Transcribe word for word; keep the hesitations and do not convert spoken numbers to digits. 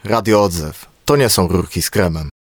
Radio Odzew. To nie są rurki z kremem.